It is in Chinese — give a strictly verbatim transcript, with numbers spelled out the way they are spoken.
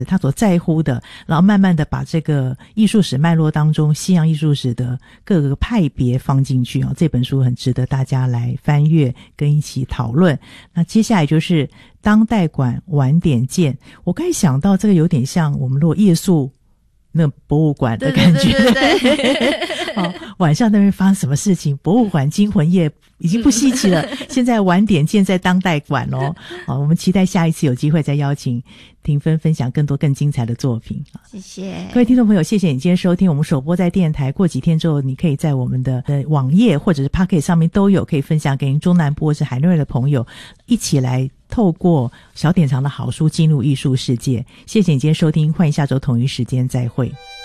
他所在乎的，然后慢慢的把这个艺术史脉络当中西洋艺术史的各个派别放进去哦，这本书很值得大家来翻阅跟一起讨论。那接下来就是当代馆晚点见，我刚才想到这个有点像我们如果夜宿那博物馆的感觉， 对对对对对哦，晚上那边发生什么事情？博物馆惊魂夜已经不稀奇了，现在晚点见在当代馆哦。好，我们期待下一次有机会再邀请庭芬分享更多更精彩的作品。 谢谢各位听众朋友，谢谢你今天收听我们首播在电台，过几天之后你可以在我们的呃网页或者是 Pocket 上面都有可以分享给您中南部或是海内外的朋友，一起来透过小典藏的好书进入艺术世界。谢谢你今天收听，欢迎下周同一时间再会。